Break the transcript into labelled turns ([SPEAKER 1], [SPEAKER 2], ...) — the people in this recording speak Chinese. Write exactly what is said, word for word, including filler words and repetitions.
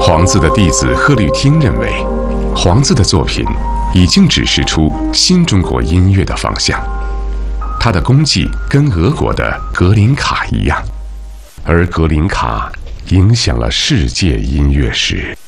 [SPEAKER 1] 黄自的弟子贺绿汀认为，黄自的作品已经指示出新中国音乐的方向。他的功绩跟俄国的格林卡一样，而格林卡影响了世界音乐史。